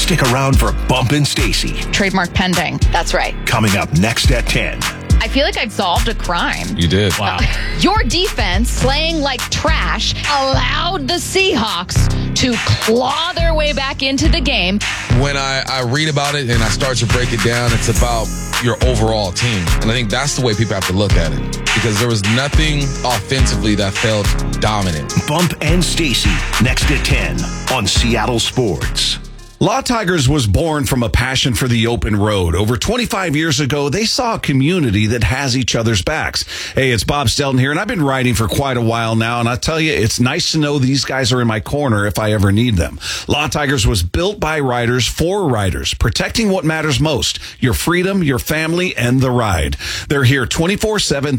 Stick around for Bump and Stacy. Trademark pending. That's right. Coming up next at 10. I feel like I've solved a crime. You did. Wow. Your defense, slaying like trash, allowed the Seahawks to claw their way back into the game. When I read about it and I start to break it down, it's about your overall team. And I think that's the way people have to look at it. Because there was nothing offensively that felt dominant. Bump and Stacy, next at 10 on Seattle Sports. Law Tigers was born from a passion for the open road. Over 25 years ago, they saw a community that has each other's backs. Hey, it's Bob Stelton here, and I've been writing for quite a while now, and I tell you, it's nice to know these guys are in my corner if I ever need them. Law Tigers was built by riders for riders, protecting what matters most, your freedom, your family, and the ride. They're here 24/7,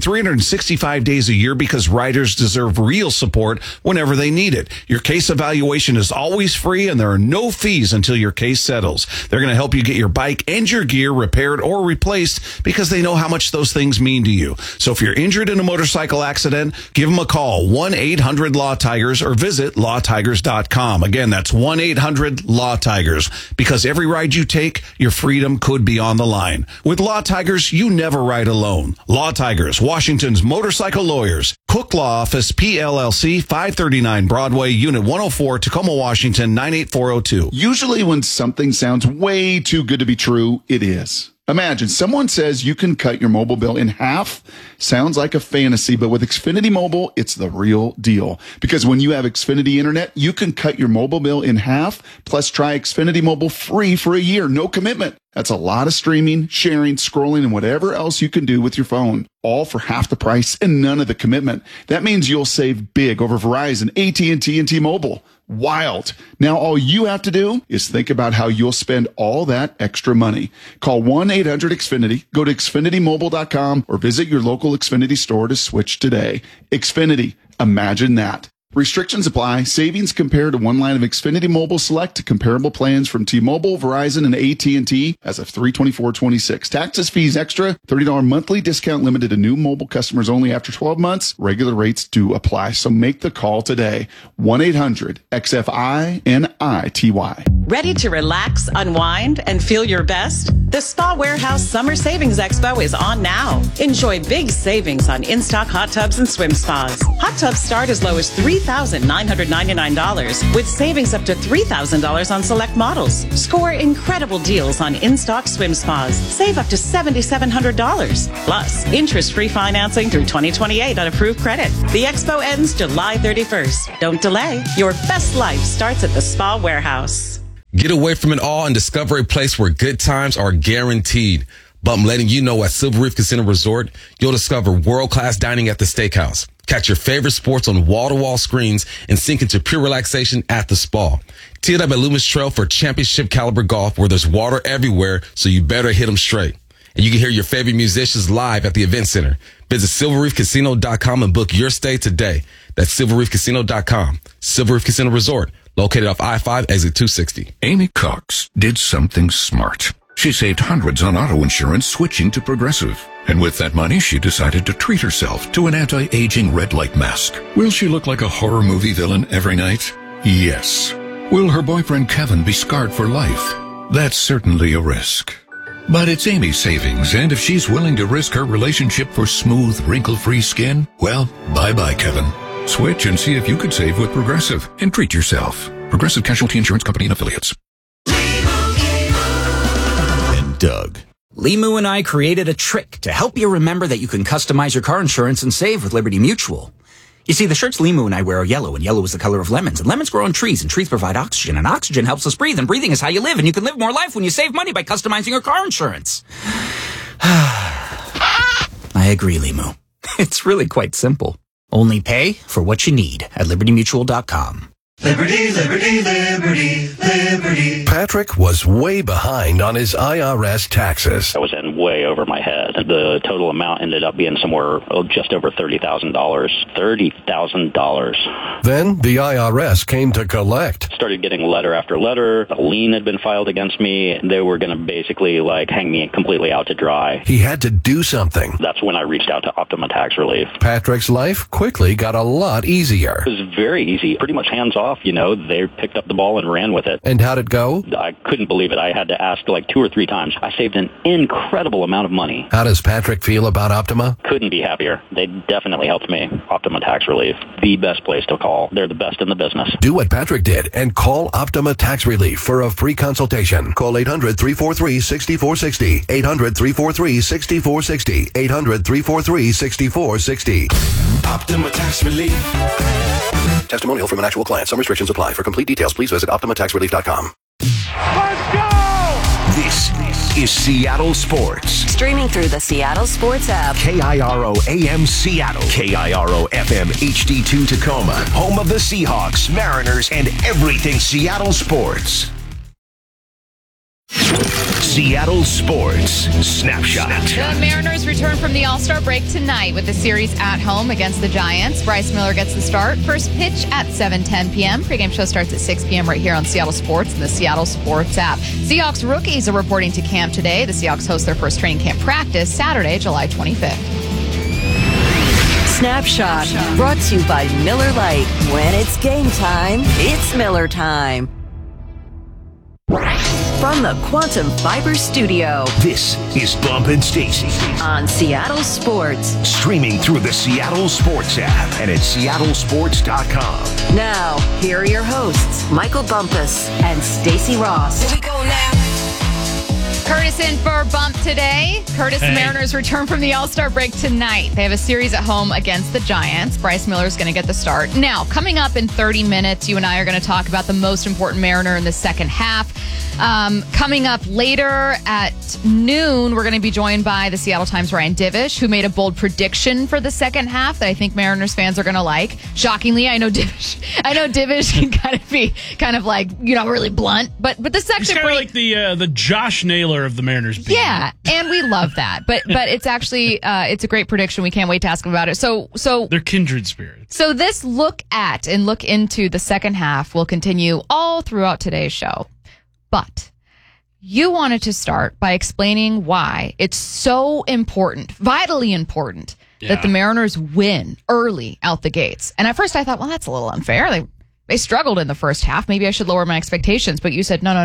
365 days a year because riders deserve real support whenever they need it. Your case evaluation is always free, and there are no fees until your case settles. They're going to help you get your bike and your gear repaired or replaced because they know how much those things mean to you. So if you're injured in a motorcycle accident, give them a call, 1-800-LAW-TIGERS, or visit lawtigers.com. Again, that's 1-800-LAW-TIGERS, because every ride you take, your freedom could be on the line. With Law Tigers, you never ride alone. Law Tigers, Washington's motorcycle lawyers. Cook Law Office, PLLC, 539 Broadway, Unit 104, Tacoma, Washington, 98402. Usually when something sounds way too good to be true, it is. Imagine someone says you can cut your mobile bill in half. Sounds like a fantasy, but with Xfinity Mobile, it's the real deal. Because when you have Xfinity Internet, you can cut your mobile bill in half, plus try Xfinity Mobile free for a year, no commitment. That's a lot of streaming, sharing, scrolling, and whatever else you can do with your phone. All for half the price and none of the commitment. That means you'll save big over Verizon, AT&T, and T-Mobile. Wild. Now all you have to do is think about how you'll spend all that extra money. Call 1-800-XFINITY, go to XfinityMobile.com, or visit your local Xfinity store to switch today. Xfinity. Imagine that. Restrictions apply. Savings compared to one line of Xfinity Mobile Select to comparable plans from T-Mobile, Verizon, and AT&T as of 3/24/26. Taxes, fees extra. $30 monthly discount limited to new mobile customers only after 12 months. Regular rates do apply. So make the call today. 1-800-XFINITY. Ready to relax, unwind, and feel your best? The Spa Warehouse Summer Savings Expo is on now. Enjoy big savings on in-stock hot tubs and swim spas. Hot tubs start as low as $3,999 with savings up to $3,000 on select models. Score incredible deals on in-stock swim spas. Save up to $7,700. Plus, interest-free financing through 2028 on approved credit. The expo ends July 31st. Don't delay. Your best life starts at the Spa Warehouse. Get away from it all and discover a place where good times are guaranteed. But I'm letting you know, at Silver Reef Casino Resort, you'll discover world-class dining at the steakhouse. Catch your favorite sports on wall-to-wall screens and sink into pure relaxation at the spa. Tee it up at Loomis Trail for championship caliber golf, where there's water everywhere, so you better hit them straight. And you can hear your favorite musicians live at the event center. Visit SilverReefCasino.com and book your stay today. That's SilverReefCasino.com. Silver Reef Casino Resort, located off I-5, exit 260. Amy Cox did something smart. She saved hundreds on auto insurance switching to Progressive. And with that money, she decided to treat herself to an anti-aging red light mask. Will she look like a horror movie villain every night? Yes. Will her boyfriend Kevin be scarred for life? That's certainly a risk. But it's Amy's savings, and if she's willing to risk her relationship for smooth, wrinkle-free skin, well, bye-bye, Kevin. Switch and see if you could save with Progressive and treat yourself. Progressive Casualty Insurance Company and Affiliates. And Doug. Limu and I created a trick to help you remember that you can customize your car insurance and save with Liberty Mutual. You see, the shirts Limu and I wear are yellow, and yellow is the color of lemons, and lemons grow on trees, and trees provide oxygen, and oxygen helps us breathe, and breathing is how you live, and you can live more life when you save money by customizing your car insurance. I agree, Limu. It's really quite simple. Only pay for what you need at LibertyMutual.com. Liberty, liberty, liberty, liberty. Patrick was way behind on his IRS taxes. I was in way over my head. The total amount ended up being somewhere just over $30,000. $30,000. Then the IRS came to collect. Started getting letter after letter. A lien had been filed against me. They were going to basically hang me completely out to dry. He had to do something. That's when I reached out to Optima Tax Relief. Patrick's life quickly got a lot easier. It was very easy. Pretty much hands off. They picked up the ball and ran with it. And how'd it go? I couldn't believe it. I had to ask like 2 or 3 times. I saved an incredible amount of money. How does Patrick feel about Optima? Couldn't be happier. They definitely helped me. Optima Tax Relief, the best place to call. They're the best in the business. Do what Patrick did and call Optima Tax Relief for a free consultation. Call 800-343-6460. 800-343-6460. 800-343-6460. Optima Tax Relief. Testimonial from an actual client. Some restrictions apply. For complete details, please visit OptimaTaxRelief.com. Let's go! This is Seattle Sports. Streaming through the Seattle Sports app. KIRO AM Seattle. KIRO FM HD2 Tacoma. Home of the Seahawks, Mariners, and everything Seattle sports. Seattle Sports Snapshot. The Mariners return from the All-Star break tonight with the series at home against the Giants. Bryce Miller gets the start. First pitch at 7:10 p.m. Pre-game show starts at 6 p.m. right here on Seattle Sports and the Seattle Sports app. Seahawks rookies are reporting to camp today. The Seahawks host their first training camp practice Saturday, July 25th. Snapshot brought to you by Miller Lite. When it's game time, it's Miller time. From the Quantum Fiber Studio. This is Bump and Stacy on Seattle Sports. Streaming through the Seattle Sports app and at seattlesports.com. Now, here are your hosts, Michael Bumpus and Stacy Ross. Here we go now. Curtis in for Bump today. Curtis, the Mariners return from the All-Star break tonight. They have a series at home against the Giants. Bryce Miller's going to get the start. Now, coming up in 30 minutes, you and I are going to talk about the most important Mariner in the second half. Coming up later at noon, we're going to be joined by the Seattle Times' Ryan Divish, who made a bold prediction for the second half that I think Mariners fans are going to like. Shockingly, I know Divish can be like, really blunt, but this is actually kind of like the Josh Naylor of the Mariners beat. Yeah, and we love that. But it's actually it's a great prediction. We can't wait to ask him about it. So they're kindred spirits. So this look into the second half will continue all throughout today's show. But you wanted to start by explaining why it's so important, vitally important, that the Mariners win early out the gates. And at first I thought, well, that's a little unfair. They struggled in the first half. Maybe I should lower my expectations. But you said, no.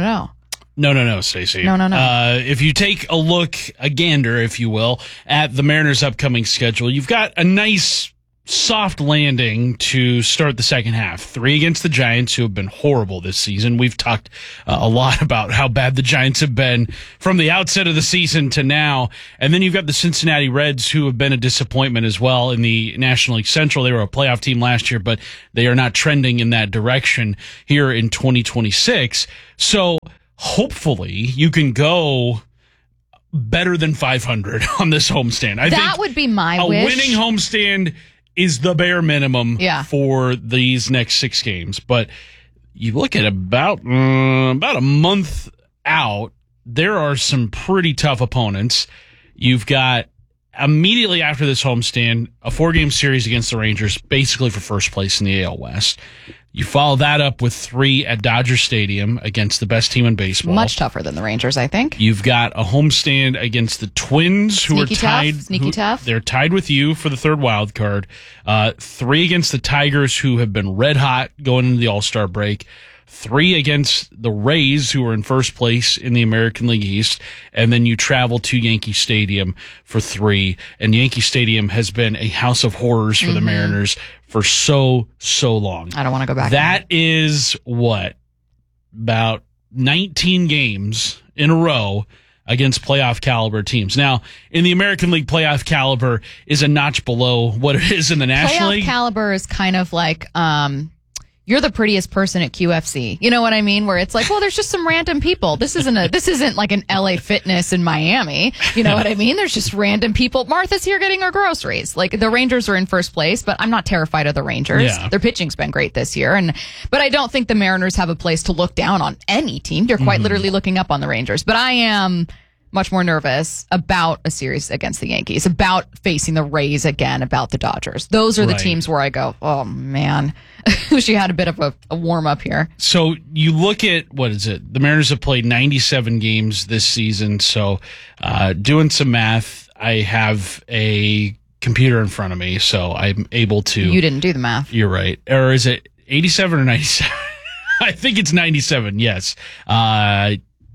No, Stacey. No. If you take a look, a gander, if you will, at the Mariners' upcoming schedule, you've got a nice soft landing to start the second half. 3 against the Giants, who have been horrible this season. We've talked a lot about how bad the Giants have been from the outset of the season to now. And then you've got the Cincinnati Reds, who have been a disappointment as well in the National League Central. They were a playoff team last year, but they are not trending in that direction here in 2026. So hopefully you can go better than 500 on this homestand. I think would be my wish. A winning homestand is the bare minimum for these next 6 games. But you look at about a month out, there are some pretty tough opponents. You've got immediately after this homestand, a 4-game series against the Rangers, basically for first place in the AL West. You follow that up with 3 at Dodger Stadium against the best team in baseball. Much tougher than the Rangers, I think. You've got a homestand against the Twins, who Sneaky are tied. Sneaky tough. They're tied with you for the 3rd wild card. 3 against the Tigers, who have been red hot going into the All-Star break. 3 against the Rays, who are in first place in the American League East. And then you travel to Yankee Stadium for 3. And Yankee Stadium has been a house of horrors for the Mariners for so long. I don't want to go back. That is about 19 games in a row against playoff caliber teams. Now, in the American League, playoff caliber is a notch below what it is in the National League. Playoff caliber is kind of like you're the prettiest person at QFC. You know what I mean? Where it's like, well, there's just some random people. This isn't like an LA Fitness in Miami. You know what I mean? There's just random people. Martha's here getting her groceries. Like, the Rangers are in first place, but I'm not terrified of the Rangers. Yeah. Their pitching's been great this year. But I don't think the Mariners have a place to look down on any team. They're quite literally looking up on the Rangers. But I am much more nervous about a series against the Yankees, about facing the Rays again, about the Dodgers. Those are the teams where I go, oh, man. Wish you had a bit of a warm-up here. So you look at, what is it? The Mariners have played 97 games this season. So doing some math, I have a computer in front of me, so I'm able to... You didn't do the math. You're right. Or is it 87 or 97? I think it's 97, yes.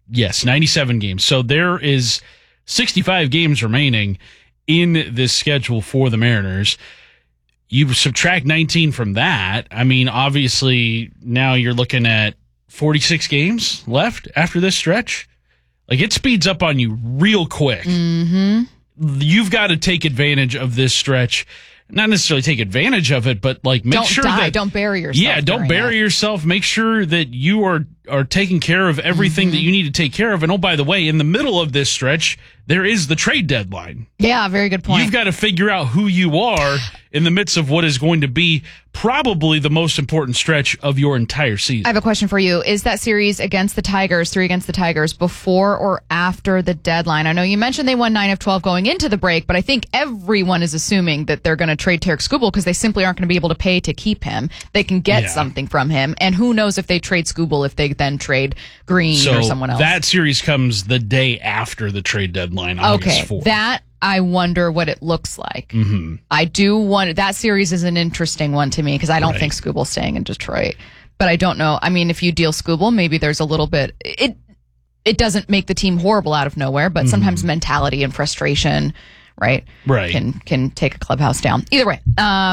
Yes, 97 games. So there is 65 games remaining in this schedule for the Mariners. You subtract 19 from that. I mean, obviously, now you're looking at 46 games left after this stretch. Like, it speeds up on you real quick. Mm-hmm. You've got to take advantage of this stretch. Not necessarily take advantage of it, but like make sure that don't bury yourself. Yeah, don't bury yourself. Make sure that you are taking care of everything that you need to take care of. And oh, by the way, in the middle of this stretch, there is the trade deadline. Yeah, very good point. You've got to figure out who you are in the midst of what is going to be probably the most important stretch of your entire season. I have a question for you. Is that series against the Tigers, 3 against the Tigers, before or after the deadline? I know you mentioned they won 9 of 12 going into the break, but I think everyone is assuming that they're going to trade Tarik Skubal because they simply aren't going to be able to pay to keep him. They can get something from him, and who knows if they trade Skubal, if they then trade Green or someone else. That series comes the day after the trade deadline, August 4th. That I wonder what it looks like. Mm-hmm. I do want that series is an interesting one to me because I don't think Skubal's staying in Detroit, but I don't know. I mean, if you deal Skubal, maybe there's a little bit. It doesn't make the team horrible out of nowhere, but sometimes mentality and frustration, right, can take a clubhouse down. Either way,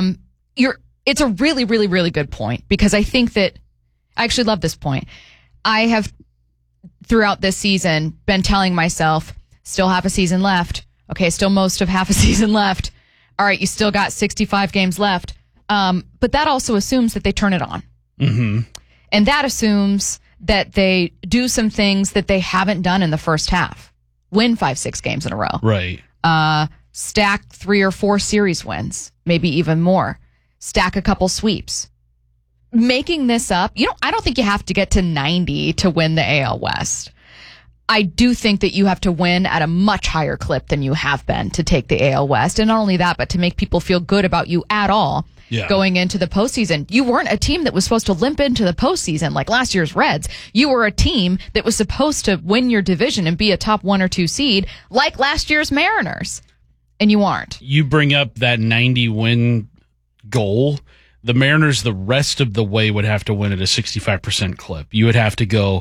it's a really, really, really good point because I think that I actually love this point. I have throughout this season been telling myself, still half a season left. Okay, still most of half a season left. All right, you still got 65 games left. But that also assumes that they turn it on. Mm-hmm. And that assumes that they do some things that they haven't done in the first half. Win 5-6 games in a row. Right. Stack 3 or 4 series wins, maybe even more. Stack a couple sweeps. Making this up, I don't think you have to get to 90 to win the AL West. I do think that you have to win at a much higher clip than you have been to take the AL West. And not only that, but to make people feel good about you at all going into the postseason. You weren't a team that was supposed to limp into the postseason like last year's Reds. You were a team that was supposed to win your division and be a top 1 or 2 seed like last year's Mariners. And you aren't. You bring up that 90 win goal. The Mariners, the rest of the way, would have to win at a 65% clip. You would have to go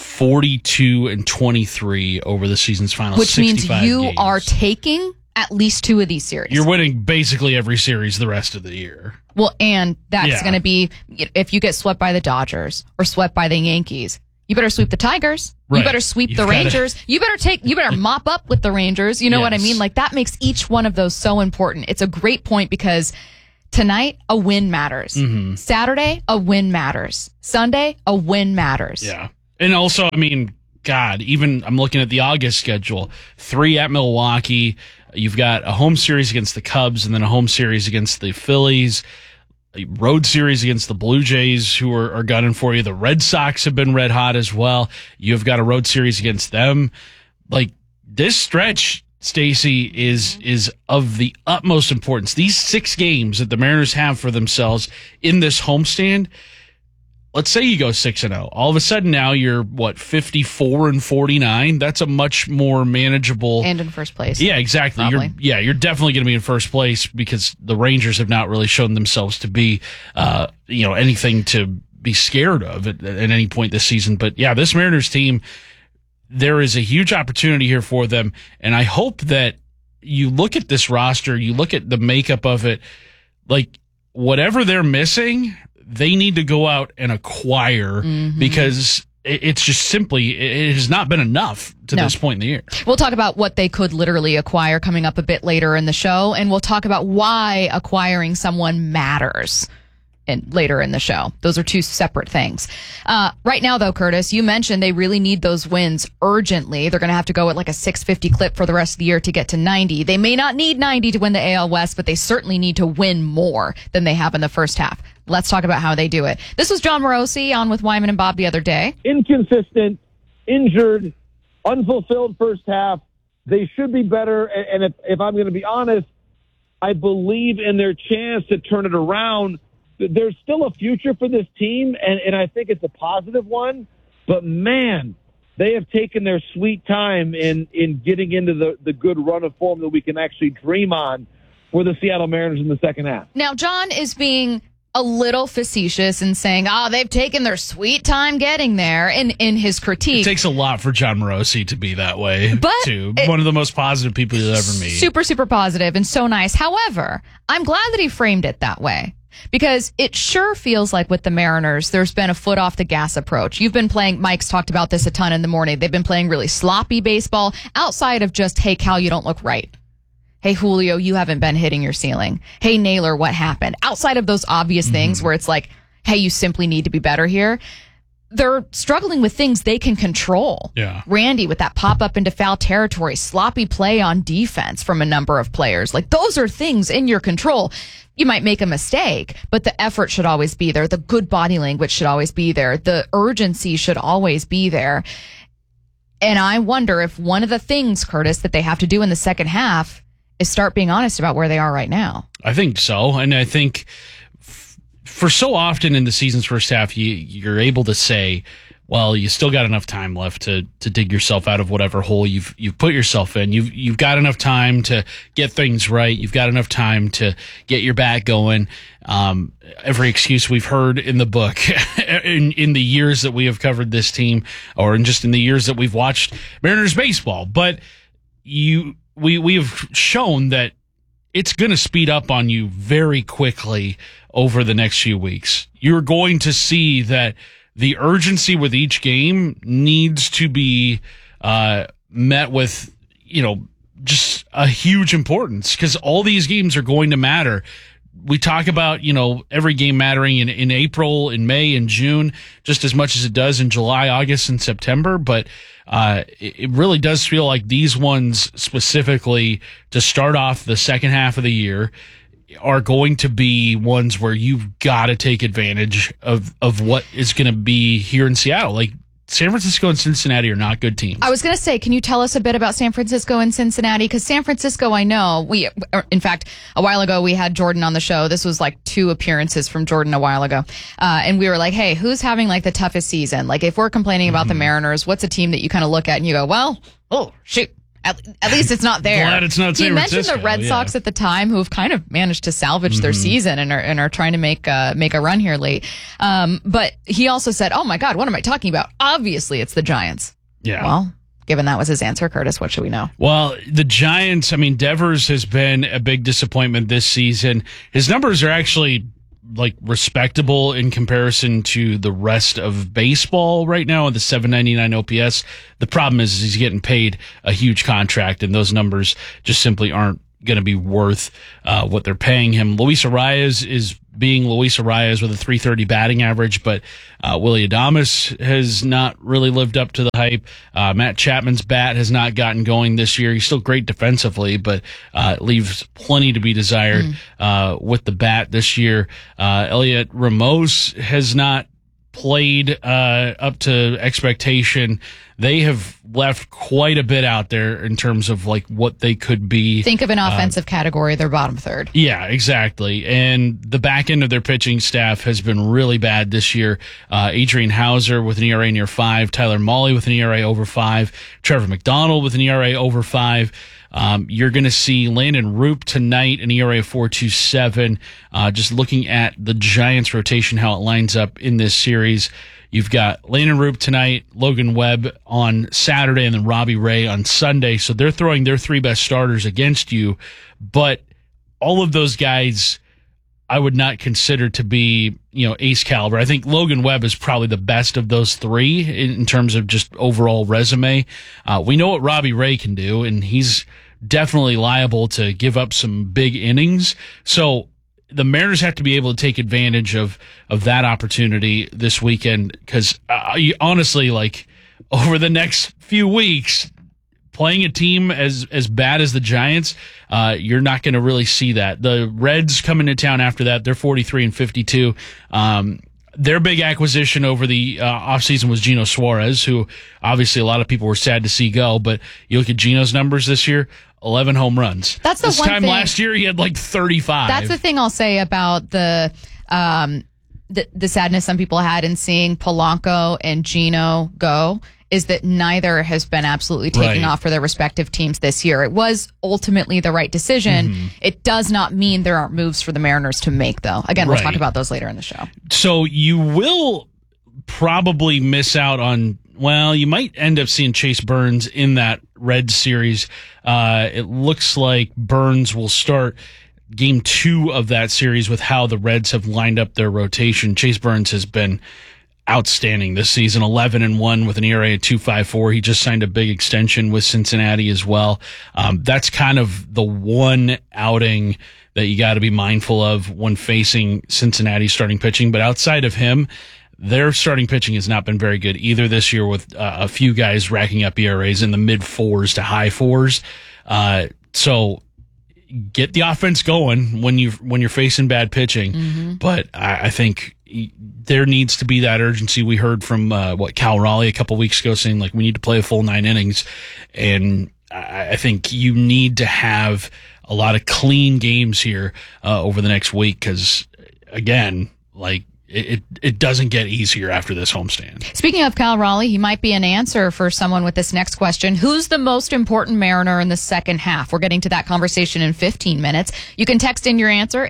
42-23 over the season's final 65 games. Which means you games. are taking at least 2 of these series. You're winning basically every series the rest of the year. Well, and that's going to be, if you get swept by the Dodgers or swept by the Yankees, you better sweep the Tigers. Right. You better sweep the Rangers. You better mop up with the Rangers. You know what I mean? Like, that makes each one of those so important. It's a great point because tonight, a win matters. Mm-hmm. Saturday, a win matters. Sunday, a win matters. Yeah. And also, I mean, God, even I'm looking at the August schedule. 3 at Milwaukee. You've got a home series against the Cubs and then a home series against the Phillies. A road series against the Blue Jays, who are gunning for you. The Red Sox have been red hot as well. You've got a road series against them. Like, this stretch, Stacey, is of the utmost importance. These 6 games that the Mariners have for themselves in this homestand, let's say you go 6-0. All of a sudden now you're, 54-49? That's a much more manageable. And in first place. Yeah, exactly. Probably. You're definitely going to be in first place because the Rangers have not really shown themselves to be, anything to be scared of at any point this season. But yeah, this Mariners team, there is a huge opportunity here for them. And I hope that you look at this roster, you look at the makeup of it, like whatever they're missing, they need to go out and acquire because it's just simply, it has not been enough to this point in the year. We'll talk about what they could literally acquire coming up a bit later in the show. And we'll talk about why acquiring someone matters later in the show. Those are 2 separate things. Right now, though, Curtis, you mentioned they really need those wins urgently. They're going to have to go at like a 650 clip for the rest of the year to get to 90. They may not need 90 to win the AL West, but they certainly need to win more than they have in the first half. Let's talk about how they do it. This was John Morosi on with Wyman and Bob the other day. Inconsistent, injured, unfulfilled first half. They should be better. And if I'm going to be honest, I believe in their chance to turn it around. There's still a future for this team, and I think it's a positive one. But, man, they have taken their sweet time in getting into the good run of form that we can actually dream on for the Seattle Mariners in the second half. Now, John is being a little facetious in saying, they've taken their sweet time getting there in his critique. It takes a lot for John Morosi to be that way, too. One of the most positive people you'll ever meet. Super, super positive and so nice. However, I'm glad that he framed it that way because it sure feels like with the Mariners, there's been a foot off the gas approach. You've been playing, Mike's talked about this a ton in the morning. They've been playing really sloppy baseball outside of just, hey, Cal, you don't look right. Hey, Julio, you haven't been hitting your ceiling. Hey, Naylor, what happened? Outside of those obvious things where it's like, hey, you simply need to be better here. They're struggling with things they can control. Yeah. Randy with that pop up into foul territory, sloppy play on defense from a number of players. Like those are things in your control. You might make a mistake, but the effort should always be there. The good body language should always be there. The urgency should always be there. And I wonder if one of the things, Curtis, that they have to do in the second half is start being honest about where they are right now. I think so. And I think for so often in the season's first half, you're able to say, well, you still got enough time left to dig yourself out of whatever hole you've put yourself in. You've got enough time to get things right. You've got enough time to get your bat going. Every excuse we've heard in the book in the years that we have covered this team, or in just in the years that we've watched Mariners baseball. But we have shown that it's going to speed up on you very quickly over the next few weeks. You're going to see that the urgency with each game needs to be met with, just a huge importance because all these games are going to matter. We talk about, every game mattering in April, in May, and June, just as much as it does in July, August, and September. But it really does feel like these ones specifically to start off the second half of the year are going to be ones where you've got to take advantage of what is going to be here in Seattle. Like San Francisco and Cincinnati are not good teams. I was going to say, can you tell us a bit about San Francisco and Cincinnati? Because San Francisco, I know, in fact, a while ago we had Jordan on the show. This was like 2 appearances from Jordan a while ago. And we were like, hey, who's having like the toughest season? Like if we're complaining about the Mariners, what's a team that you kind of look at and you go, well, oh, shoot. At least it's not there. Glad it's not San Francisco. He mentioned the Red Sox at the time, who have kind of managed to salvage their season and are trying to make a run here late. But he also said, "Oh my God, what am I talking about? Obviously, it's the Giants." Yeah. Well, given that was his answer, Curtis, what should we know? Well, the Giants. I mean, Devers has been a big disappointment this season. His numbers are actually like respectable in comparison to the rest of baseball right now at the 799 OPS. The problem is he's getting paid a huge contract and those numbers just simply aren't going to be worth what they're paying him. Luis Arias is being Luis Arias with a 330 batting average, but Willy Adames has not really lived up to the hype. Matt Chapman's bat has not gotten going this year. He's still great defensively, but leaves plenty to be desired with the bat this year. Elliot Ramos has not played up to expectation. They have left quite a bit out there in terms of like what they could be. Think of an offensive category, they're bottom third. Yeah, exactly. And the back end of their pitching staff has been really bad this year. Adrian Hauser with an ERA near 5, Tyler Mahle with an ERA over 5, Trevor McDonald with an ERA over 5. You're going to see Landon Roop tonight, an ERA of 4.27. Just looking at the Giants rotation, how it lines up in this series. You've got Landon Roop tonight, Logan Webb on Saturday, and then Robbie Ray on Sunday. So they're throwing their 3 best starters against you. But all of those guys I would not consider to be, ace caliber. I think Logan Webb is probably the best of those 3 in terms of just overall resume. We know what Robbie Ray can do, and he's definitely liable to give up some big innings. So the Mariners have to be able to take advantage of that opportunity this weekend because honestly, like over the next few weeks, playing a team as bad as the Giants, you're not going to really see that. The Reds come into town after that. They're 43-52. Their big acquisition over the offseason was Gino Suarez, who obviously a lot of people were sad to see go. But you look at Gino's numbers this year, 11 home runs. That's the this one time thing, last year, he had like 35. That's the thing I'll say about the sadness some people had in seeing Polanco and Gino go is that neither has been absolutely taking Right. off for their respective teams this year. It was ultimately the right decision. It does not mean there aren't moves for the Mariners to make, though. Again, we'll Right. talk about those later in the show. So you will probably miss out on, well, you might end up seeing Chase Burns in that Reds series. It looks like Burns will start game 2 of that series with how the Reds have lined up their rotation. Chase Burns has been outstanding this season, 11-1 with an ERA of 2.54. He just signed a big extension with Cincinnati as well. That's kind of the one outing that you got to be mindful of when facing Cincinnati starting pitching. But outside of him, their starting pitching has not been very good either this year, with a few guys racking up ERAs in the mid 4s to high 4s. So get the offense going when you're facing bad pitching. But I think there needs to be that urgency. We heard from Cal Raleigh a couple weeks ago saying, like, we need to play a full 9 innings, and I think you need to have a lot of clean games here over the next week, because again, like, it doesn't get easier after this homestand. Speaking of Cal Raleigh, he might be an answer for someone with this next question. Who's the most important Mariner in the second half? We're getting to that conversation in 15 minutes. You can text in your answer,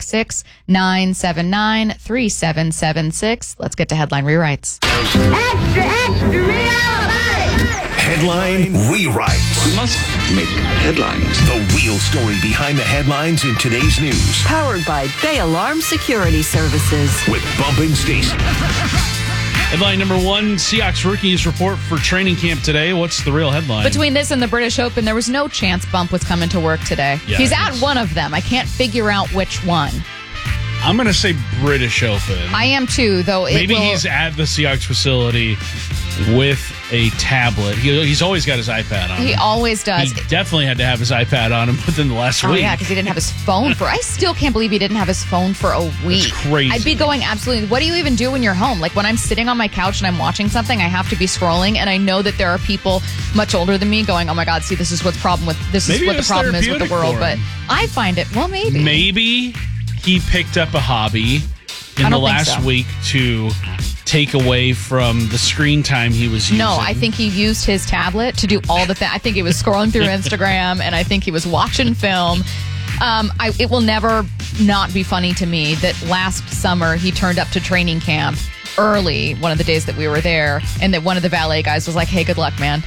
866-979-3776. Let's get to Headline Rewrites. Extra, extra, Headline Rewrites. We must make headlines. The real story behind the headlines in today's news. Powered by Bay Alarm Security Services. With Bump and Stacy. Headline number 1, Seahawks rookies report for training camp today. What's the real headline? Between this and the British Open, there was no chance Bump was coming to work today. Yeah, He's it at is. one of them. I can't figure out which one. I'm going to say British Open. I am too, though. Maybe he's at the Seahawks facility with a tablet. He's always got his iPad on He him. always does. He definitely had to have his iPad on him within the last Oh, week. yeah, because he didn't have his phone for... I still can't believe he didn't have his phone for a week. That's crazy. I'd be going absolutely... What do you even do when you're home? Like, when I'm sitting on my couch and I'm watching something, I have to be scrolling, and I know that there are people much older than me going, oh my God, see, this is what the problem is with the world. for But him. I find it... Well, maybe. Maybe he picked up a hobby I in don't the think last so. week to take away from the screen time he was using. No, I think he used his tablet to do all the things. I think he was scrolling through Instagram, and I think he was watching film. It will never not be funny to me that last summer he turned up to training camp early, one of the days that we were there, and that one of the valet guys was like, hey, good luck, man.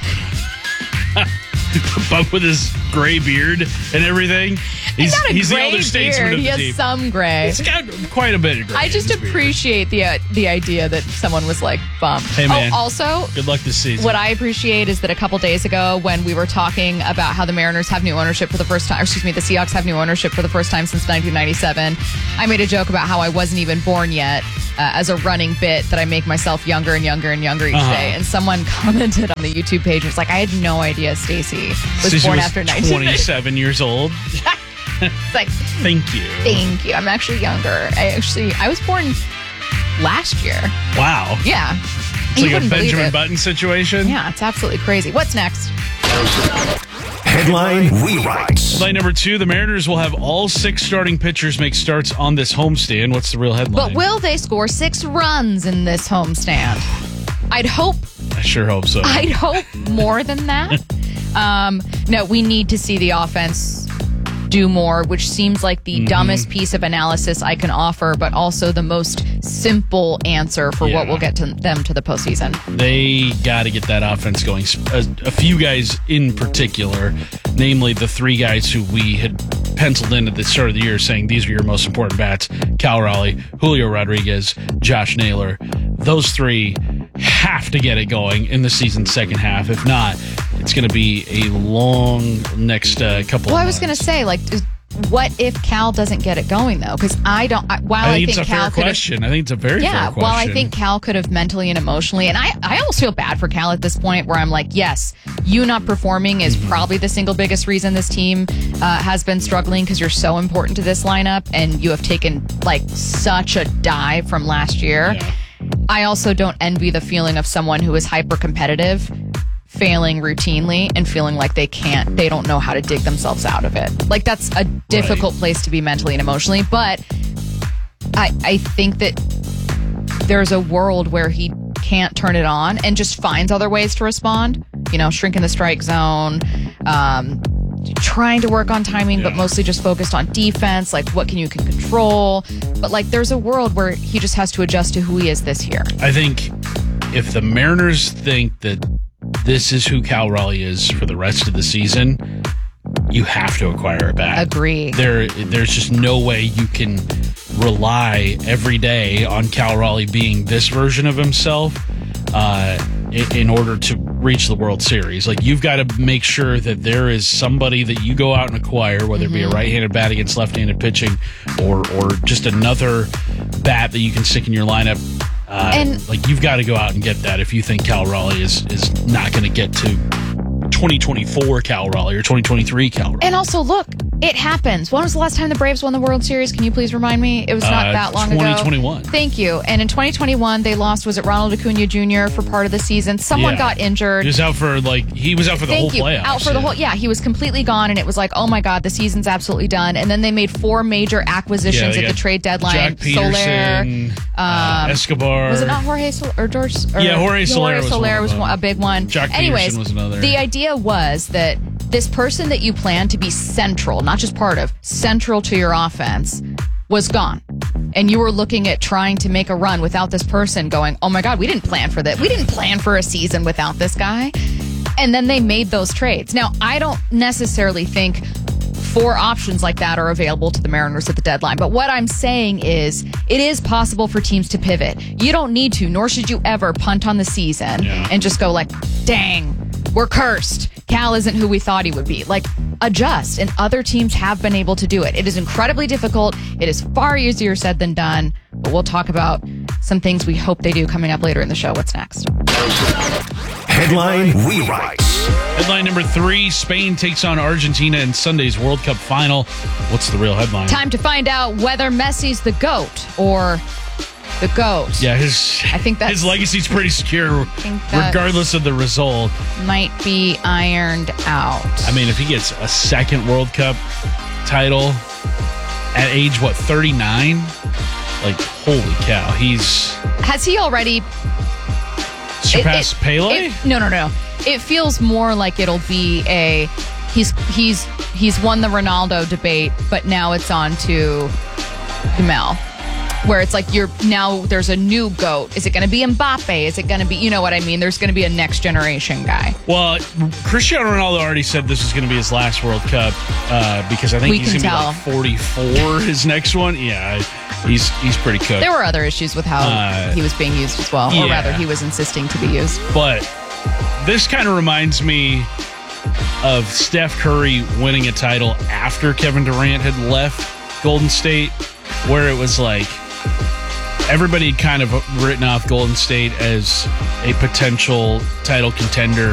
Bump with his gray beard and everything. He's got a the gray elder statesman beard. of He the has team. some gray. He's got quite a bit of gray. I just in his beard. appreciate the idea that someone was like, bump. Hey, man. Oh, also, Good luck this season. what I appreciate is that a couple days ago, when we were talking about how the Mariners have new ownership for the first time, the Seahawks have new ownership for the first time since 1997, I made a joke about how I wasn't even born yet as a running bit that I make myself younger and younger and younger each day. And someone commented on the YouTube page, it was like, I had no idea Stacy was Stacey born was after 1997. 27 years old. It's like, Thank you. thank you. I'm actually younger. I was born last year. Wow. Yeah. It's You like a wouldn't believe Benjamin it. Button situation. Yeah, it's absolutely crazy. What's next? Headline Rewrites. Headline number 2, the Mariners will have all 6 starting pitchers make starts on this homestand. What's the real headline? But will they score 6 runs in this homestand? I'd hope. I sure hope so. I'd hope more than that. No, we need to see the offense do more, which seems like the dumbest piece of analysis I can offer, but also the most simple answer for what will get them to the postseason. They got to get that offense going. A few guys in particular, namely the 3 guys who we had penciled in at the start of the year saying these are your most important bats: Cal Raleigh, Julio Rodriguez, Josh Naylor. Those 3 have to get it going in the season's second half. If not, it's going to be a long next couple Well, of I was going to say, like, what if Cal doesn't get it going, though? Because I think it's a Cal fair could have, question. I think it's a very fair question. while I think Cal could have mentally and emotionally, and I almost feel bad for Cal at this point where I'm like, yes, you not performing is probably the single biggest reason this team has been struggling, because you're so important to this lineup and you have taken like such a dive from last year. Yeah. I also don't envy the feeling of someone who is hyper competitive failing routinely and feeling like they don't know how to dig themselves out of it. Like, that's a difficult place to be mentally and emotionally. But I think that there's a world where he can't turn it on and just finds other ways to respond. Shrinking the strike zone, trying to work on timing, but mostly just focused on defense. Like, what can you control? But there's a world where he just has to adjust to who he is this year. I think if the Mariners think that this is who Cal Raleigh is for the rest of the season, you have to acquire a bat. Agree. There's just no way you can rely every day on Cal Raleigh being this version of himself in order to reach the World Series. You've got to make sure that there is somebody that you go out and acquire, whether it be a right-handed bat against left-handed pitching or just another bat that you can stick in your lineup. You've got to go out and get that if you think Cal Raleigh is not going to get to 2024 Cal Raleigh or 2023 Cal Raleigh. And also, look, it happens. When was the last time the Braves won the World Series? Can you please remind me? It was not that long 2021. ago. Thank you. And in 2021, they lost, was it Ronald Acuna Jr. for part of the season? Someone got injured. He was out for the whole playoffs. Out for the whole, he was completely gone, and it was oh my God, the season's absolutely done. And then they made 4 major acquisitions at the trade deadline. Jack Peterson, Escobar. Was it not Jorge Soler or George? Jorge Soler was a big one. Jack Peterson was another. The idea was that this person that you plan to be central, not just part of, central to your offense, was gone. And you were looking at trying to make a run without this person, going, oh my God, we didn't plan for that. We didn't plan for a season without this guy. And then they made those trades. Now, I don't necessarily think 4 options like that are available to the Mariners at the deadline. But what I'm saying is, it is possible for teams to pivot. You don't need to, nor should you ever punt on the season and just go dang, we're cursed. Cal isn't who we thought he would be. Adjust. And other teams have been able to do it. It is incredibly difficult. It is far easier said than done. But we'll talk about some things we hope they do coming up later in the show. What's next? Headline rewrites. Headline number 3, Spain takes on Argentina in Sunday's World Cup final. What's the real headline? Time to find out whether Messi's the GOAT or the GOAT. Yeah, I think that's, his legacy's pretty secure regardless of the result. Might be ironed out. I mean, if he gets a second World Cup title at age, 39? Holy cow. Has he already surpassed Pele? No. It feels more like it'll be he's won the Ronaldo debate, but now it's on to Mel. Where it's there's a new GOAT. Is it going to be Mbappe? Is it going to be, you know what I mean? There's going to be a next generation guy. Well, Cristiano Ronaldo already said this is going to be his last World Cup because I think he's going to be 44 his next one. Yeah, he's pretty cooked. There were other issues with how he was being used as well, or rather he was insisting to be used. But this kind of reminds me of Steph Curry winning a title after Kevin Durant had left Golden State, where it was everybody had kind of written off Golden State as a potential title contender